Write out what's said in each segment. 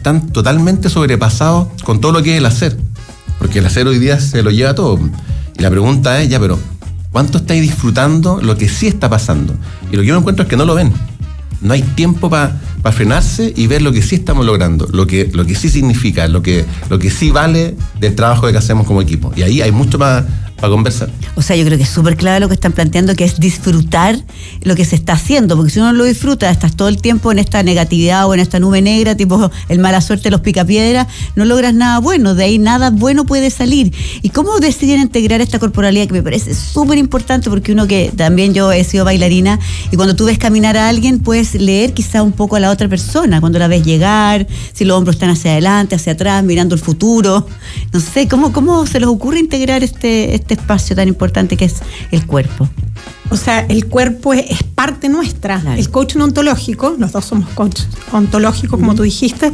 están totalmente sobrepasados con todo lo que es el hacer, porque el hacer hoy día se lo lleva todo. Y la pregunta es, ya, pero ¿cuánto estáis disfrutando lo que sí está pasando? Y lo que yo encuentro es que no lo ven. No hay tiempo para frenarse y ver lo que sí estamos logrando, lo que sí significa, lo que sí vale del trabajo que hacemos como equipo. Y ahí hay mucho para conversar. O sea, yo creo que es súper clave lo que están planteando, que es disfrutar lo que se está haciendo, porque si uno no lo disfruta, estás todo el tiempo en esta negatividad o en esta nube negra, tipo el mala suerte de los picapiedras, no logras nada bueno, de ahí nada bueno puede salir. ¿Y cómo deciden integrar esta corporalidad, que me parece súper importante, porque uno que también yo he sido bailarina, y cuando tú ves caminar a alguien, puedes leer quizá un poco a la otra persona, cuando la ves llegar, si los hombros están hacia adelante, hacia atrás, mirando el futuro, no sé, ¿cómo se les ocurre integrar este espacio tan importante que es el cuerpo? O sea, el cuerpo es parte nuestra. Claro. El coaching ontológico, los dos somos coach ontológicos, como tú dijiste,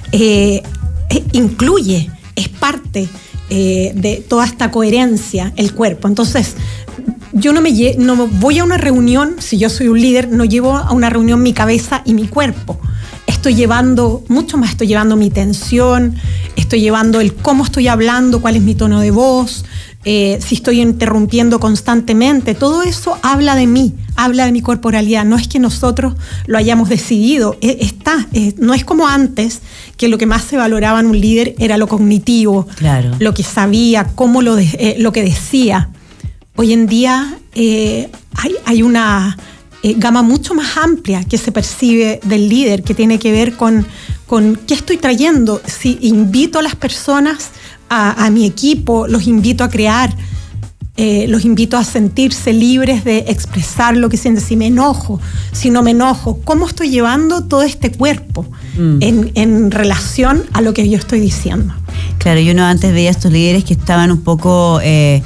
incluye, es parte de toda esta coherencia, el cuerpo. Entonces, yo no voy a una reunión, si yo soy un líder, no llevo a una reunión mi cabeza y mi cuerpo. Estoy llevando mucho más, estoy llevando mi tensión, estoy llevando el cómo estoy hablando, cuál es mi tono de voz, si estoy interrumpiendo constantemente. Todo eso habla de mí, habla de mi corporalidad. No es que nosotros lo hayamos decidido, no es como antes, que lo que más se valoraba en un líder era lo cognitivo, claro, lo que sabía, lo que decía. Hoy en día hay una gama mucho más amplia que se percibe del líder, que tiene que ver con qué estoy trayendo. Si invito a las personas, a mi equipo, los invito a crear, los invito a sentirse libres de expresar lo que sienten. Si me enojo, si no me enojo, ¿cómo estoy llevando todo este cuerpo en relación a lo que yo estoy diciendo? Claro, yo no antes veía a estos líderes que estaban un poco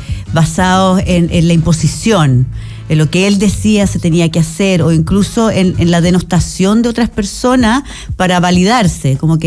basados en la imposición, en lo que él decía se tenía que hacer, o incluso en la denostación de otras personas para validarse, como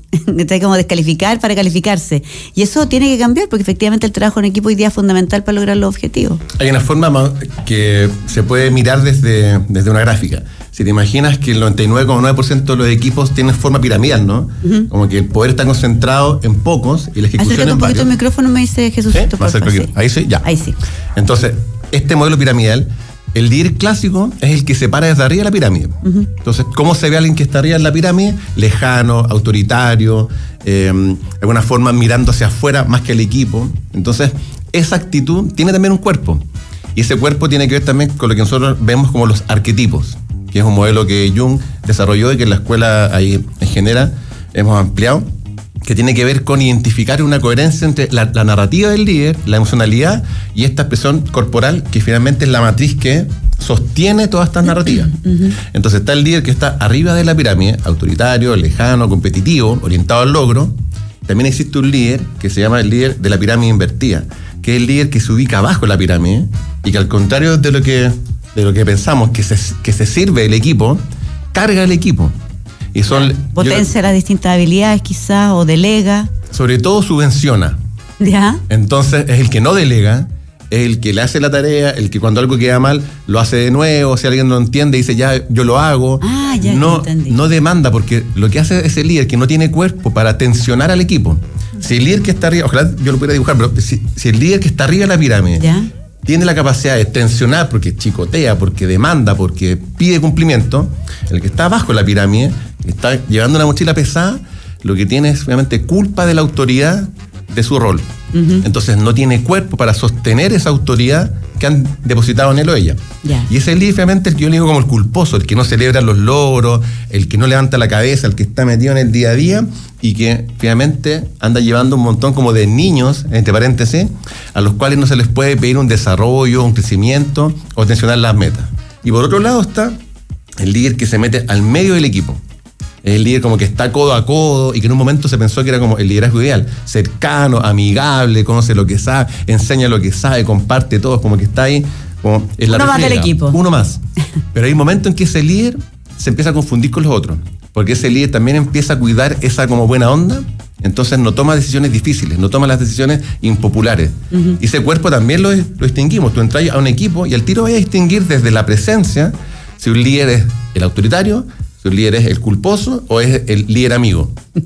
descalificar para calificarse. Y eso tiene que cambiar, porque efectivamente el trabajo en equipo hoy día es fundamental para lograr los objetivos. Hay una forma que se puede mirar desde una gráfica. Si te imaginas que el 99,9% de los equipos tienen forma piramidal, ¿no? Uh-huh. Como que el poder está concentrado en pocos y la ejecución en varios. Acércate un poquito el micrófono, me dice Jesús. ¿Sí? Ahí sí, ya. Ahí sí. Entonces, este modelo piramidal, el líder clásico es el que se para desde arriba de la pirámide. Uh-huh. Entonces, ¿cómo se ve a alguien que está arriba en la pirámide? Lejano, autoritario, de alguna forma mirando hacia afuera más que el equipo. Entonces, esa actitud tiene también un cuerpo. Y ese cuerpo tiene que ver también con lo que nosotros vemos como los arquetipos, que es un modelo que Jung desarrolló y que en la escuela ahí en Genera hemos ampliado, que tiene que ver con identificar una coherencia entre la narrativa del líder, la emocionalidad y esta expresión corporal, que finalmente es la matriz que sostiene todas estas narrativas. Uh-huh. Entonces está el líder que está arriba de la pirámide, autoritario, lejano, competitivo, orientado al logro. También existe un líder que se llama el líder de la pirámide invertida, que es el líder que se ubica abajo de la pirámide y que, al contrario de lo que pensamos, que se sirve el equipo, carga el equipo. Y potencia las distintas habilidades quizás, o delega. Sobre todo subvenciona. ¿Ya? Entonces es el que no delega, es el que le hace la tarea, el que cuando algo queda mal lo hace de nuevo, si alguien no entiende dice ya yo lo hago. Ya no demanda, porque lo que hace es el líder que no tiene cuerpo para tensionar al equipo. Si el líder que está arriba, ojalá yo lo pudiera dibujar, pero si el líder que está arriba de la pirámide, ¿ya?, tiene la capacidad de tensionar porque chicotea, porque demanda, porque pide cumplimiento, el que está abajo de la pirámide, que está llevando una mochila pesada, lo que tiene es obviamente culpa de la autoridad de su rol. Uh-huh. Entonces no tiene cuerpo para sostener esa autoridad que han depositado en él o ella. Yeah. Y ese es obviamente el que yo le digo como el culposo, el que no celebra los logros, el que no levanta la cabeza, el que está metido en el día a día y que finalmente anda llevando un montón como de niños, entre paréntesis, a los cuales no se les puede pedir un desarrollo, un crecimiento o tensionar las metas. Y por otro lado está el líder que se mete al medio del equipo. Es el líder como que está codo a codo y que en un momento se pensó que era como el liderazgo ideal, cercano, amigable, conoce lo que sabe, enseña lo que sabe, comparte todo, como que está ahí como en la uno más del equipo. Uno más. Pero hay un momento en que ese líder se empieza a confundir con los otros, porque ese líder también empieza a cuidar esa como buena onda, entonces no toma decisiones difíciles, no toma las decisiones impopulares. Uh-huh. Y ese cuerpo también lo distinguimos. Tú entras a un equipo y al tiro vas a distinguir desde la presencia si un líder es el autoritario, si un líder es el culposo o es el líder amigo.